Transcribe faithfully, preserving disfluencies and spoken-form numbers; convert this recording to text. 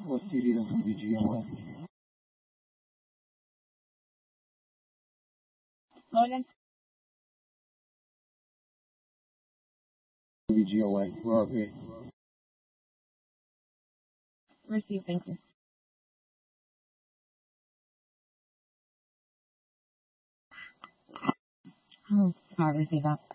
What city does V G O at? Nolan, V G O at? Where are we? receive, thank you. Oh, sorry, receive that.